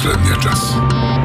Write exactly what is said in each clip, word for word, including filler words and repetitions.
последния час.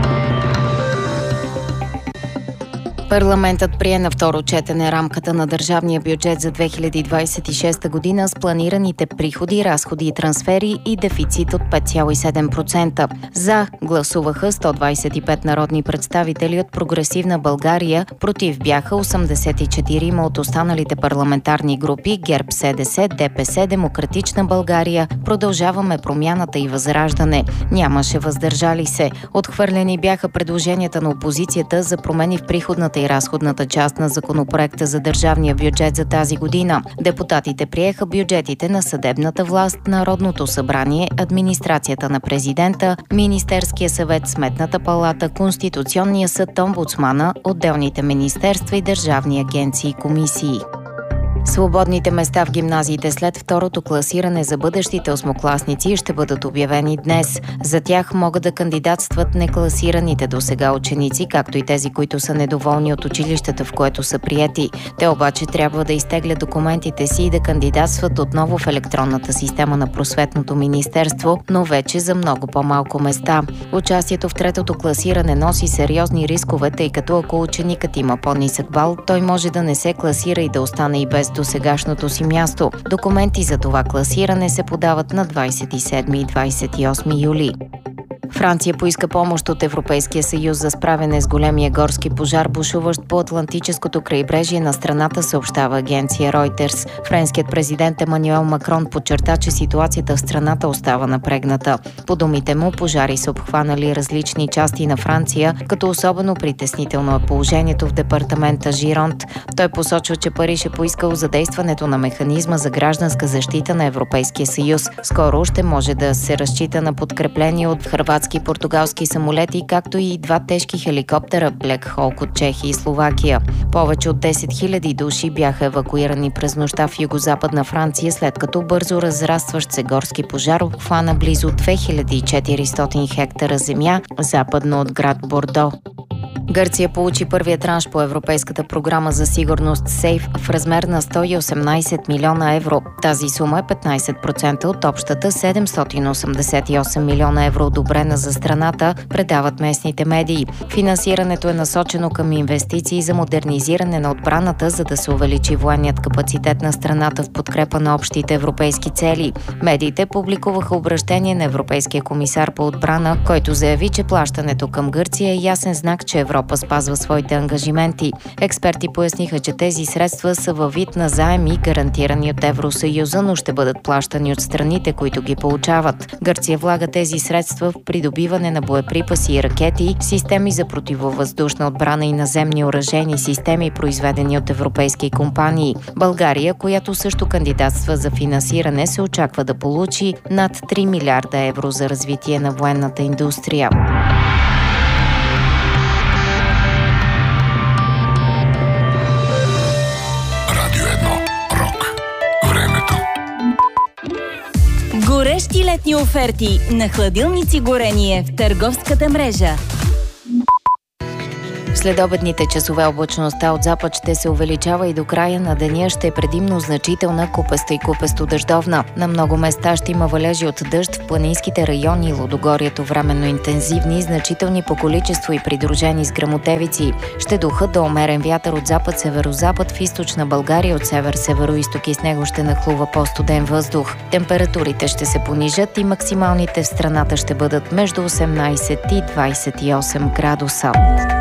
Парламентът прие на второ четене рамката на държавния бюджет за две хиляди двадесет и шеста година с планираните приходи, разходи и трансфери и дефицит от пет цяло и седем процента. За гласуваха сто двадесет и пет народни представители от Прогресивна България, против бяха осемдесет и четири от останалите парламентарни групи: ГЕРБ, СДС, ДПС, Демократична България, Продължаваме промяната и Възраждане. Нямаше въздържали се. Отхвърлени бяха предложенията на опозицията за промени в приходната и разходната част на законопроекта за държавния бюджет за тази година. Депутатите приеха бюджетите на съдебната власт, Народното събрание, администрацията на президента, Министерския съвет, Сметната палата, Конституционния съд, омбудсмана, отделните министерства и държавни агенции и комисии. Свободните места в гимназиите след второто класиране за бъдещите осмокласници ще бъдат обявени днес. За тях могат да кандидатстват некласираните досега ученици, както и тези, които са недоволни от училищата, в което са приети. Те обаче трябва да изтеглят документите си и да кандидатстват отново в електронната система на Просветното министерство, но вече за много по-малко места. Участието в третото класиране носи сериозни рискове, тъй като ако ученикът има по-нисък бал, той може да не се класира и да остане и без до сегашното си място. Документи за това класиране се подават на двадесет и седми и двадесет и осми юли. Франция поиска помощ от Европейския съюз за справяне с големия горски пожар, бушуващ по Атлантическото крайбрежие на страната, съобщава агенция Reuters. Френският президент Емануел Макрон подчерта, че ситуацията в страната остава напрегната. По думите му, пожари са обхванали различни части на Франция, като особено притеснително е положението в департамента Жиронт. Той посочва, че Париж е поискал задействането на механизма за гражданска защита на Европейския съюз. Скоро ще може да се разчита на подкрепление от хърватски и португалски самолети, както и два тежки хеликоптера Black Hawk от Чехия и Словакия. Повече от десет хиляди души бяха евакуирани през нощта в югозападна Франция, след като бързо разрастващ се горски пожар обхвана близо две хиляди и четиристотин хектара земя западно от град Бордо. Гърция получи първия транш по Европейската програма за сигурност СЕЙФ в размер на сто и осемнадесет милиона евро. Тази сума е петнадесет процента от общата седемстотин осемдесет и осем милиона евро, одобрена за страната, предават местните медии. Финансирането е насочено към инвестиции за модернизиране на отбраната, за да се увеличи военният капацитет на страната в подкрепа на общите европейски цели. Медиите публикуваха обръщение на Европейския комисар по отбрана, който заяви, че плащането към Гърция е ясен знак, че Европа спазва своите ангажименти. Експерти поясниха, че тези средства са във вид на заеми, гарантирани от Евросъюза, но ще бъдат плащани от страните, които ги получават. Гърция влага тези средства в придобиване на боеприпаси и ракети, системи за противовъздушна отбрана и наземни оръжейни системи, произведени от европейски компании. България, която също кандидатства за финансиране, се очаква да получи над три милиарда евро за развитие на военната индустрия. Горещи летни оферти на хладилници Горение в търговската мрежа. Следобедните часове облачността от запад ще се увеличава и до края на деня ще е предимно значителна, купеста и купесто-дъждовна. На много места ще има валежи от дъжд в планинските райони и Лудогорието временно интензивни, значителни по количество и придружени с гръмотевици. Ще духат до умерен вятър от запад-северозапад в източна България, от север-североизток и с него ще нахлува по-студен въздух. Температурите ще се понижат и максималните в страната ще бъдат между осемнадесет и двадесет и осем градуса.